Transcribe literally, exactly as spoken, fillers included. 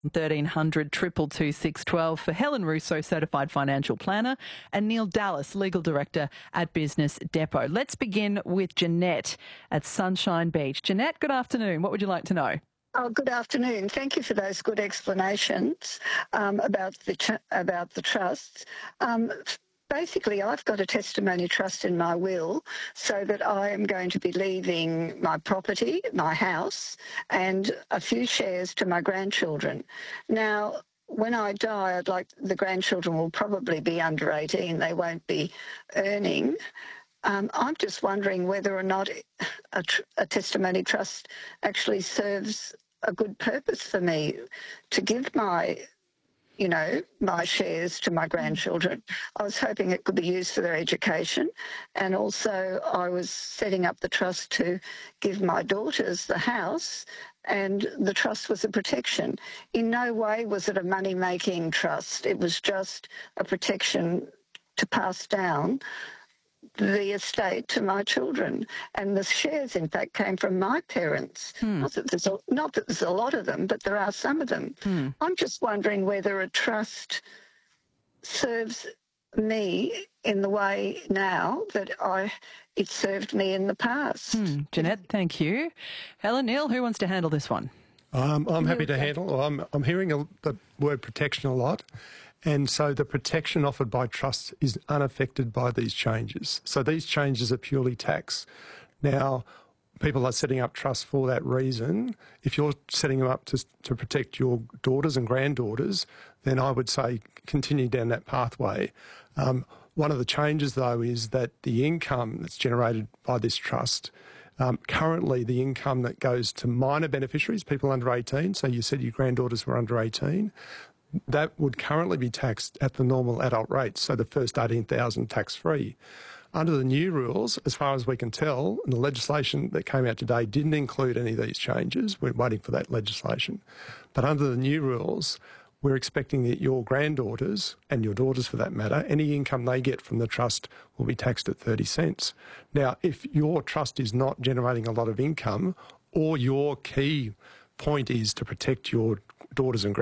thirteen hundred, two two two, six one two for Helen Russo, Certified Financial Planner, and Neil Dallas, Legal Director at Business Depot. Let's begin with Jeanette at Sunshine Beach. Jeanette, good afternoon. What would you like to know? Oh, good afternoon. Thank you for those good explanations um, about the tr- about the trusts. Um, Basically, I've got a testimony trust in my will so that I am going to be leaving my property, my house, and a few shares to my grandchildren. Now, when I die, I'd like the grandchildren will probably be under eighteen. They won't be earning. Um, I'm just wondering whether or not a, tr- a testimony trust actually serves a good purpose for me to give my you know, my shares to my grandchildren. I was hoping it could be used for their education, and also I was setting up the trust to give my daughters the house, and the trust was a protection. In no way was it a money-making trust. It was just a protection to pass down the estate to my children, and the shares in fact came from my parents. Hmm. Not that there's a, not that there's a lot of them, but there are some of them. Hmm. I'm just wondering whether a trust serves me in the way now that I it served me in the past. Hmm. Jeanette, thank you. Helen, Neil, who wants to handle this one? Um, I'm happy to handle. I'm, I'm hearing a, the word protection a lot. And so the protection offered by trusts is unaffected by these changes. So these changes are purely tax. Now, people are setting up trusts for that reason. If you're setting them up to, to protect your daughters and granddaughters, then I would say continue down that pathway. Um, one of the changes, though, is that the income that's generated by this trust, um, currently the income that goes to minor beneficiaries, people under eighteen, so you said your granddaughters were under eighteen, that would currently be taxed at the normal adult rate, so the first eighteen thousand dollars tax-free. Under the new rules, as far as we can tell, and the legislation that came out today didn't include any of these changes. We're waiting for that legislation. But under the new rules, we're expecting that your granddaughters, and your daughters for that matter, any income they get from the trust will be taxed at thirty cents. Now, if your trust is not generating a lot of income, or your key point is to protect your daughters and